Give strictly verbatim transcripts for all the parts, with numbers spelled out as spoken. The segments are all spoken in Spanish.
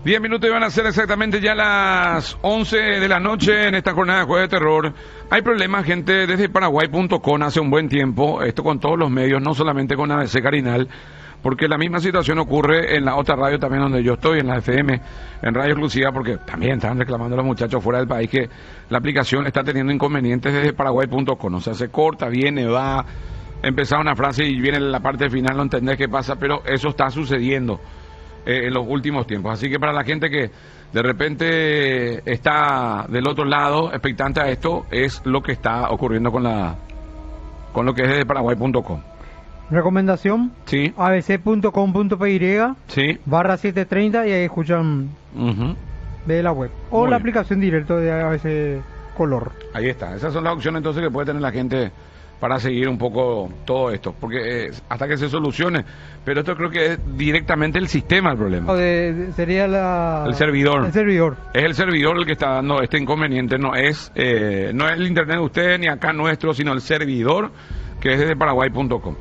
Diez minutos iban a ser exactamente ya las once de la noche en esta jornada de Jueves de Terror. Hay problemas, gente, desde Paraguay punto com hace un buen tiempo, esto con todos los medios, no solamente con A B C Carinal, porque la misma situación ocurre en la otra radio también donde yo estoy, en la F M, en Radio Exclusiva, porque también están reclamando los muchachos fuera del país que la aplicación está teniendo inconvenientes desde Paraguay punto com. O sea, se corta, viene, va, empezar una frase y viene la parte final, no entendés qué pasa, pero eso está sucediendo Eh, en los últimos tiempos. Así que para la gente que de repente está del otro lado expectante a esto, es lo que está ocurriendo con la con lo que es de Paraguay punto com. Recomendación, Sí. a b c punto com punto p y Sí. barra setecientos treinta y ahí escuchan Uh-huh. de la web. O Muy la bien. aplicación directo de A B C Color. Ahí está. Esas son las opciones entonces que puede tener la gente para seguir un poco todo esto, porque eh, hasta que se solucione, pero esto creo que es directamente el sistema el problema. O de- de- sería la... El servidor. El servidor. Es el servidor el que está dando este inconveniente, no es eh, no es el internet de usted ni acá nuestro, sino el servidor que es desde Paraguay punto com.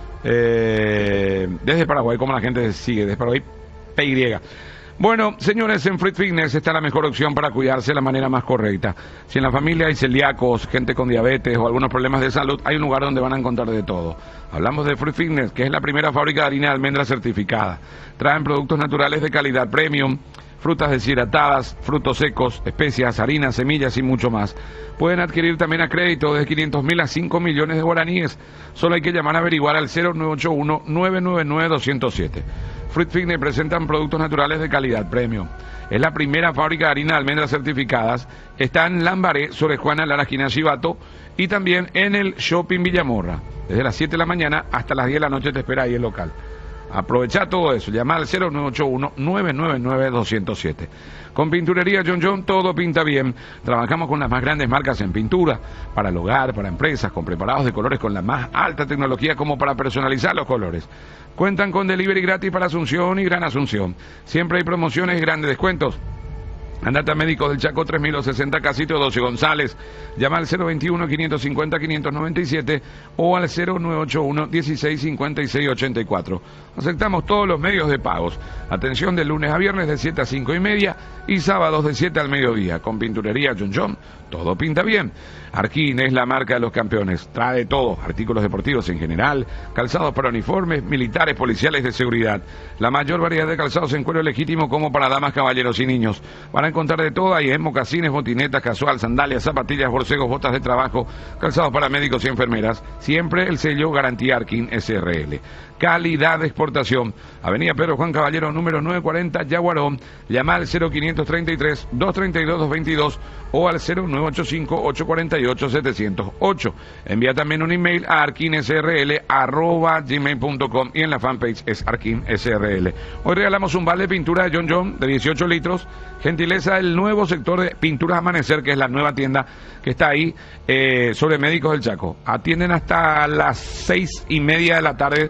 Eh, desde Paraguay, como la gente sigue, desde Paraguay P Y. Bueno, señores, en Fruit Fitness está la mejor opción para cuidarse de la manera más correcta. Si en la familia hay celíacos, gente con diabetes o algunos problemas de salud, hay un lugar donde van a encontrar de todo. Hablamos de Fruit Fitness, que es la primera fábrica de harina de almendra certificada. Traen productos naturales de calidad premium, frutas deshidratadas, frutos secos, especias, harinas, semillas y mucho más. Pueden adquirir también a crédito de quinientos mil a cinco millones de guaraníes. Solo hay que llamar a averiguar al cero nueve ocho uno, nueve nueve nueve, dos cero siete. Fruit Fitness presentan productos naturales de calidad premium. Es la primera fábrica de harina de almendras certificadas. Está en Lambaré, sobre Juana, Lara, esquina Chivato, y también en el Shopping Villamorra. Desde las siete de la mañana hasta las diez de la noche te espera ahí el local. Aprovecha todo eso, llama al cero nueve ocho uno, nueve nueve nueve, dos cero siete. Con Pinturería John John todo pinta bien. Trabajamos con las más grandes marcas en pintura, para el hogar, para empresas, con preparados de colores con la más alta tecnología como para personalizar los colores. Cuentan con delivery gratis para Asunción y Gran Asunción. Siempre hay promociones y grandes descuentos. Andate a Médicos del Chaco tres mil sesenta, Casito doce González. Llama al cero veintiuno, quinientos cincuenta, quinientos noventa y siete o al cero nueve ocho uno, dieciséis cincuenta y seis ochenta y cuatro. Aceptamos todos los medios de pagos. Atención de lunes a viernes de siete a cinco y media y sábados de siete al mediodía. Con Pinturería John John, todo pinta bien. Arquín es la marca de los campeones. Trae todo, artículos deportivos en general, calzados para uniformes, militares, policiales de seguridad. La mayor variedad de calzados en cuero legítimo como para damas, caballeros y niños. Van a encontrar de todo ahí en mocasines, botinetas, casual, sandalias, zapatillas, borcegos, botas de trabajo, calzados para médicos y enfermeras. Siempre el sello Garantía Arquín S R L. Calidad de exportación. Avenida Pedro Juan Caballero, número novecientos cuarenta, Yaguarón. Llama al cero quinientos treinta y tres, doscientos treinta y dos, doscientos veintidós o al cero nueve ocho cinco, ocho cuatro ocho, siete cero ocho. Envía también un email a arquinsrl arroba gmail punto com y en la fanpage es arquinsrl. Hoy regalamos un vale de pintura de John John de dieciocho litros, gentileza del nuevo sector de Pinturas Amanecer, que es la nueva tienda que está ahí eh, sobre Médicos del Chaco. Atienden hasta las seis y media de la tarde.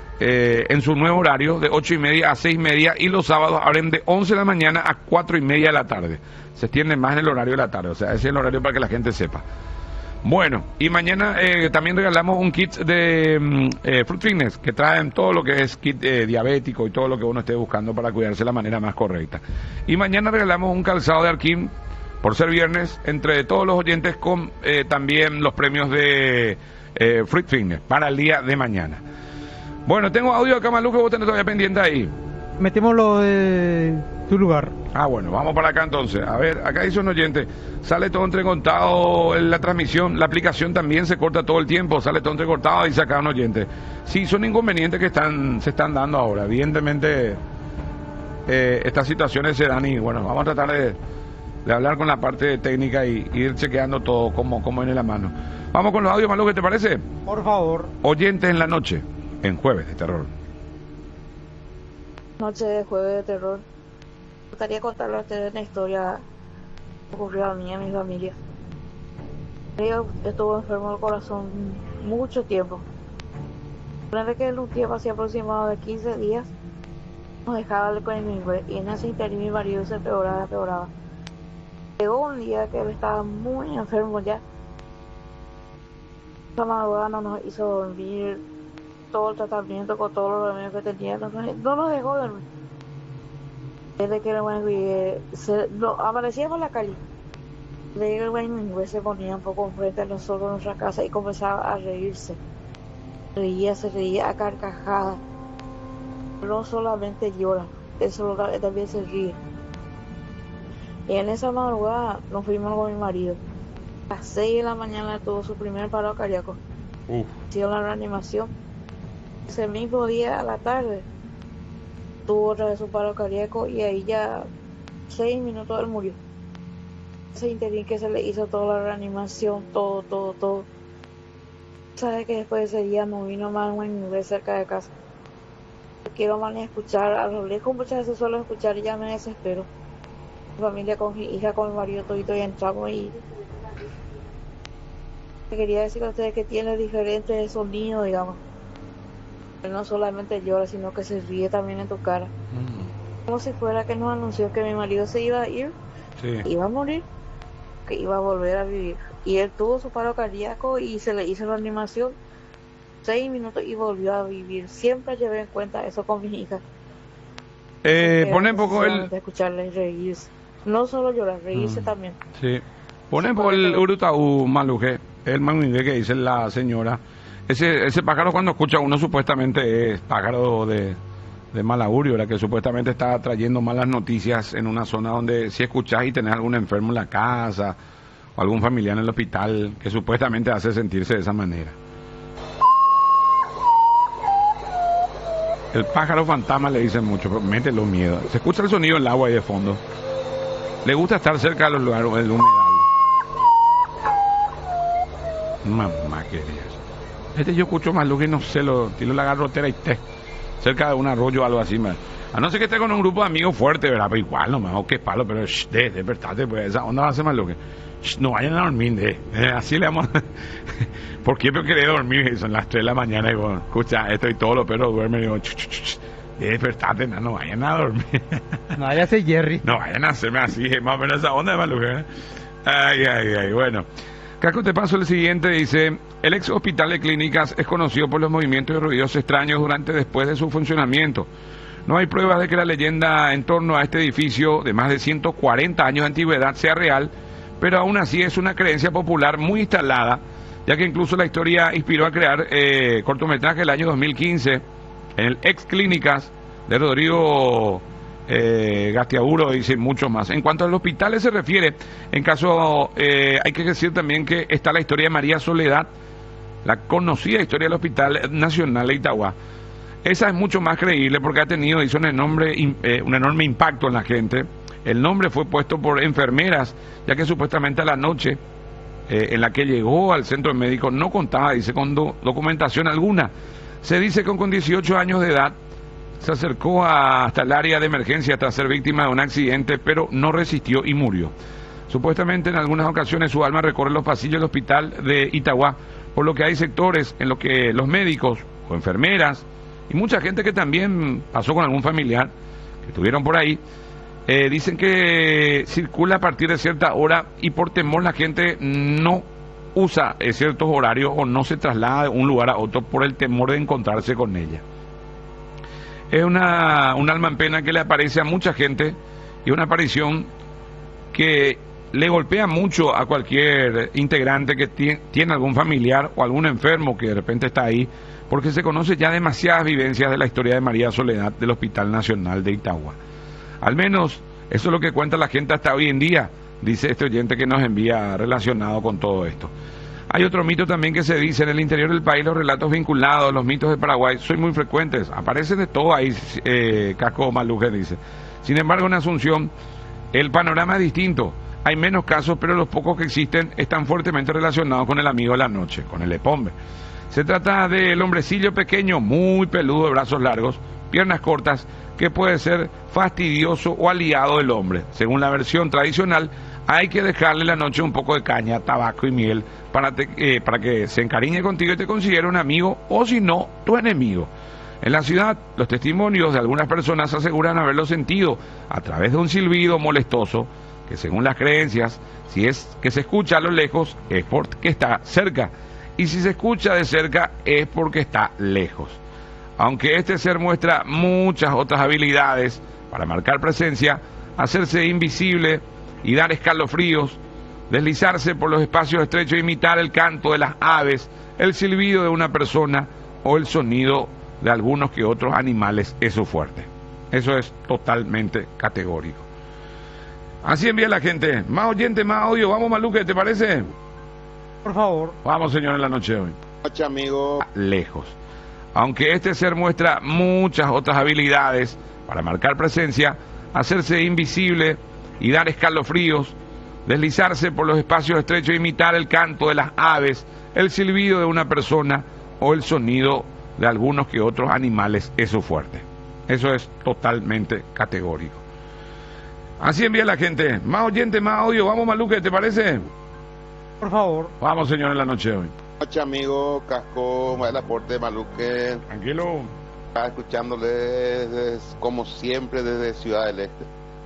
Eh, en su nuevo horario de ocho y media a seis y media y los sábados abren de once de la mañana a cuatro y media de la tarde. Se extiende más en el horario de la tarde, o sea, ese es el horario para que la gente sepa. Bueno, y mañana eh, también regalamos un kit de mm, eh, Fruit Fitness que traen todo lo que es kit eh, diabético y todo lo que uno esté buscando para cuidarse de la manera más correcta. Y mañana regalamos un calzado de Arquín por ser viernes entre todos los oyentes con eh, también los premios de eh, Fruit Fitness para el día de mañana. Bueno, tengo audio acá, Malú, que vos tenés todavía pendiente ahí. Metemos lo de tu lugar. Ah, bueno, vamos para acá entonces. A ver, acá dice un oyente, sale todo entrecortado en la transmisión, la aplicación también se corta todo el tiempo, sale todo entrecortado, dice acá un oyente. Sí, son inconvenientes que están se están dando ahora. Evidentemente, eh, estas situaciones se dan y, bueno, vamos a tratar de, de hablar con la parte técnica y, y ir chequeando todo como, como viene la mano. Vamos con los audios, Malú, ¿qué te parece? Por favor. Oyentes en la noche, en Jueves de Terror. Noche de Jueves de Terror. Me gustaría contarle a ustedes una historia que ocurrió a mí y a mi familia. Yo estuve enfermo del corazón mucho tiempo. Durante que un tiempo así aproximado de quince días no dejaba de con el mismo y en ese interín mi marido se empeoraba, empeoraba. Llegó un día que él estaba muy enfermo ya. Esa madrugada no nos hizo dormir, todo el tratamiento con todos los remedios que tenía, no, no nos dejó dormir. Desde que el buen se, no, amanecíamos en la calle. Desde que el buen se ponía un poco enfrente de nosotros en nuestra casa y comenzaba a reírse. Reía, se reía a carcajadas. No solamente llora, eso también se ríe. Y en esa madrugada nos fuimos con mi marido. A las seis de la mañana tuvo su primer paro cardíaco. Uf. Hicieron la reanimación. Ese mismo día a la tarde tuvo otra vez su paro cardíaco y ahí ya seis minutos él murió. Ese interín que se le hizo toda la reanimación, todo, todo, todo. Sabe que después de ese día no vino más un vez cerca de casa. Quiero más ni escuchar, a lo lejos muchas veces suelo escuchar y ya me desespero. Mi familia con mi hija, con mi marido, todito y entramos y quería decir a ustedes que tiene diferentes sonidos, digamos. No solamente llora, sino que se ríe también en tu cara. Mm. Como si fuera que nos anunció que mi marido se iba a ir, sí. Iba a morir, que iba a volver a vivir. Y él tuvo su paro cardíaco y se le hizo la animación seis minutos y volvió a vivir. Siempre llevé en cuenta eso con mis hijas. Eh, pone un poco el... De escucharles reírse. No solo llorar, reírse mm. también. Sí. Pone un poco el Urutaú Maluje, el manguingue que dice la señora. Ese, ese pájaro cuando escucha uno supuestamente es pájaro de, de mal augurio, ¿verdad? Que supuestamente está trayendo malas noticias en una zona donde si escuchás y tenés algún enfermo en la casa o algún familiar en el hospital que supuestamente hace sentirse de esa manera. El pájaro fantasma le dicen mucho, pero mételo miedo. Se escucha el sonido del agua ahí de fondo. Le gusta estar cerca de los lugares del humedal. Mamá querida. Este yo escucho más lo que no sé, lo tiro la garrotera y té, cerca de un arroyo o algo así, man. A no ser que esté con un grupo de amigos fuerte, ¿verdad? Pero igual, no me hago que palo, pero shh, de, despertate, pues esa onda va a ser más lo que. Shh, no vayan a dormir, de. Eh, así le vamos. ¿Por qué me quería dormir? Son las tres de la mañana y bueno, escucha, esto y todos los perros duermen y digo, ch, ch, ch, de, despertate, no, no vayan a dormir. No vayan a ser Jerry. No vayan a hacerme así, más o menos esa onda, más lo que. Ay, ay, ay, bueno. Caco, te paso el siguiente, dice, el ex hospital de clínicas es conocido por los movimientos y ruidos extraños durante y después de su funcionamiento. No hay pruebas de que la leyenda en torno a este edificio de más de ciento cuarenta años de antigüedad sea real, pero aún así es una creencia popular muy instalada, ya que incluso la historia inspiró a crear eh, cortometraje el año dos mil quince en el ex clínicas de Rodrigo Eh, Gastiaburo, dice mucho más. En cuanto a los hospitales se refiere, en caso, eh, hay que decir también que está la historia de María Soledad, la conocida historia del Hospital Nacional de Itagua. Esa es mucho más creíble porque ha tenido, hizo un enorme, eh, un enorme impacto en la gente. El nombre fue puesto por enfermeras, ya que supuestamente a la noche eh, en la que llegó al centro médico no contaba, dice, con do, documentación alguna. Se dice que con dieciocho años de edad se acercó a, hasta el área de emergencia tras ser víctima de un accidente, pero no resistió y murió. Supuestamente en algunas ocasiones su alma recorre los pasillos del hospital de Itagua, por lo que hay sectores en los que los médicos o enfermeras y mucha gente que también pasó con algún familiar que estuvieron por ahí, eh, dicen que circula a partir de cierta hora y por temor la gente no usa eh, ciertos horarios o no se traslada de un lugar a otro por el temor de encontrarse con ella. Es una, un alma en pena que le aparece a mucha gente y una aparición que le golpea mucho a cualquier integrante que tiene, tiene algún familiar o algún enfermo que de repente está ahí, porque se conoce ya demasiadas vivencias de la historia de María Soledad del Hospital Nacional de Itagua. Al menos eso es lo que cuenta la gente hasta hoy en día, dice este oyente que nos envía relacionado con todo esto. Hay otro mito también que se dice, en el interior del país los relatos vinculados a los mitos de Paraguay son muy frecuentes, aparecen de todo ahí, eh, Casco Maluje dice. Sin embargo, en Asunción el panorama es distinto, hay menos casos, pero los pocos que existen están fuertemente relacionados con el amigo de la noche, con el epombe. Se trata del hombrecillo pequeño, muy peludo, de brazos largos, piernas cortas, que puede ser fastidioso o aliado del hombre. Según la versión tradicional, hay que dejarle la noche un poco de caña, tabaco y miel para, te, eh, para que se encariñe contigo y te considere un amigo o si no, tu enemigo. En la ciudad, los testimonios de algunas personas aseguran haberlo sentido a través de un silbido molestoso que según las creencias, si es que se escucha a lo lejos es porque está cerca y si se escucha de cerca es porque está lejos. Aunque este ser muestra muchas otras habilidades, para marcar presencia, hacerse invisible y dar escalofríos, deslizarse por los espacios estrechos, imitar el canto de las aves, el silbido de una persona o el sonido de algunos que otros animales es su fuerte. Eso es totalmente categórico. Así envía la gente. Más oyente, más audio. Vamos, Maluque, ¿te parece? Por favor. Vamos, señor, en la noche de hoy. Noche, amigo. Lejos. Aunque este ser muestra muchas otras habilidades para marcar presencia, hacerse invisible y dar escalofríos, deslizarse por los espacios estrechos, imitar el canto de las aves, el silbido de una persona o el sonido de algunos que otros animales es su fuerte. Eso es totalmente categórico. Así envía la gente. Más oyente, más audio. Vamos, Maluque, ¿te parece? Por favor. Vamos, señor, en la noche de hoy. Noche, amigo. Casco, el aporte, Maluque. Tranquilo. Está escuchándole desde, como siempre desde Ciudad del Este.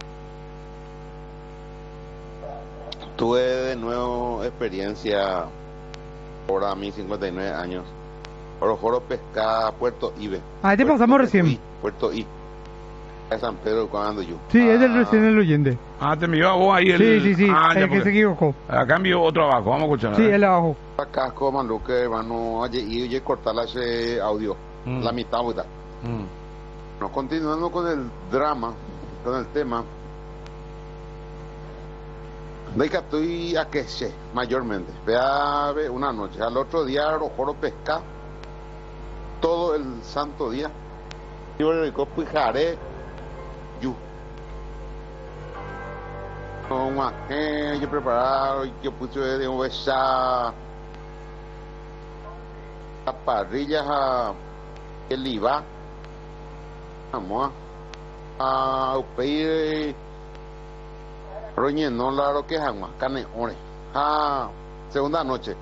Tuve de nuevo experiencia, ahora a mis cincuenta y nueve años. Orojoro Pescada, Puerto Ibe. Ah, te pasamos recién. Puerto I. De San Pedro, cuando yo. Sí, ah, es del recién el oyente. Ah, te envió a vos ahí el... Sí, sí, sí, Ah, el que se equivocó. Acá envió otro abajo, vamos a escuchar. Sí, el abajo. Casco, Maluque, hermano. Oye, y oye, cortar ese audio. Mm. La mitad, mitad. Mm. No, continuando con el drama, con el tema. De que estoy a que sé, mayormente. Vea, ve una noche. Al otro día, Orojoro Pesca. Todo el santo día. Yo le digo, pujaré. Yo. No, más, eh, yo preparado, yo puse de un besa. A parrillas a. El IVA. Vamos a. A pedir. Roñe, no la lo que es agua, carne, ore. Ah, segunda noche.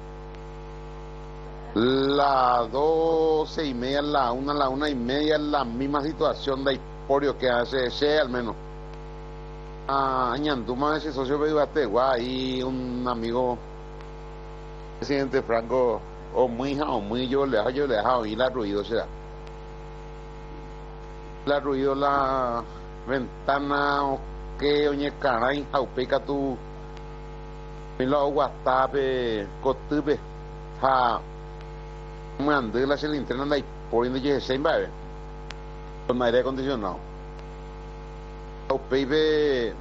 La doce y media, la una, la una y media, la misma situación de hiporio que hace ese al menos. Ah, Ñanduma, ese socio de guay, un amigo, presidente Franco, o muy hija, o muy yo le dejo, yo le dejo, y la ruido será. La ruido la ventana, o que oye caray, jaupeca tu milo WhatsApp cotupe ha mandé la linterna de por donde llegue seis babe con aire acondicionado jaupepe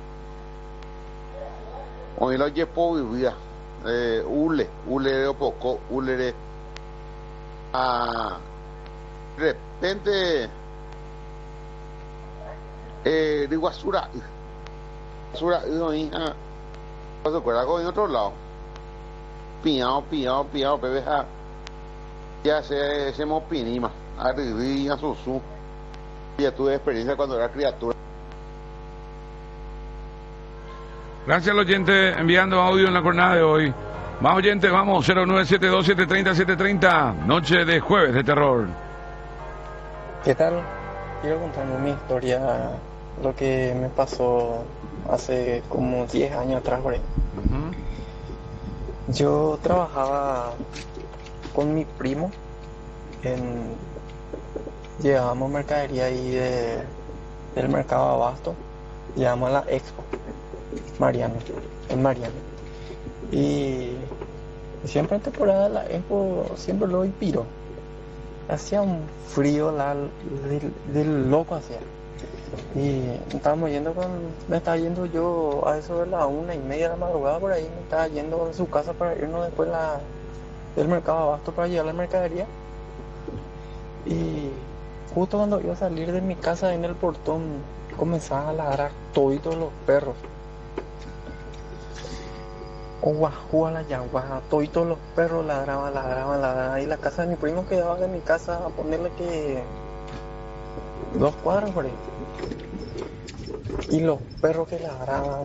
hoy lo llevo vivía eh ule ule de poco ule de a de repente eh de basura basura y ah paso por algo en otro lado piñado piñado piñado bebé ja ya se se mo pinima arriba a su su ya tuve experiencia cuando era criatura. Gracias al oyente enviando audio en la jornada de hoy. Más oyentes, vamos, cero nueve siete dos siete tres cero siete tres cero, noche de jueves de terror. ¿Qué tal? Quiero contarme mi historia, lo que me pasó hace como diez años atrás, por ahí. Uh-huh. Yo trabajaba con mi primo, en, llevábamos mercadería ahí de, del mercado Abasto, llevamos a la Expo, Mariano, en Mariano. Y siempre en temporada de la Expo, siempre lo inspiró. Hacía un frío la, del, del loco hacía. Y estábamos yendo con, me estaba yendo yo a eso de la una y media de la madrugada por ahí, me estaba yendo a su casa para irnos después la, del mercado Abasto para llevar la mercadería. Y justo cuando iba a salir de mi casa en el portón, comenzaban a ladrar toditos los perros. O guajúa la yaguaja, toditos los perros ladraban, ladraban, ladraban. Y la casa de mi primo quedaba de mi casa a ponerle que dos cuadras por ahí. Y los perros que ladraban